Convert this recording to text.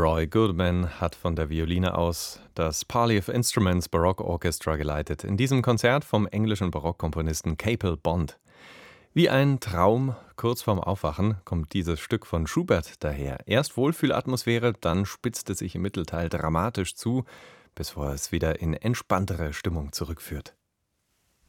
Roy Goodman hat von der Violine aus das Parley of Instruments Baroque Orchestra geleitet, in diesem Konzert vom englischen Barockkomponisten Capel Bond. Wie ein Traum kurz vorm Aufwachen kommt dieses Stück von Schubert daher. Erst Wohlfühlatmosphäre, dann spitzt es sich im Mittelteil dramatisch zu, bevor es wieder in entspanntere Stimmung zurückführt.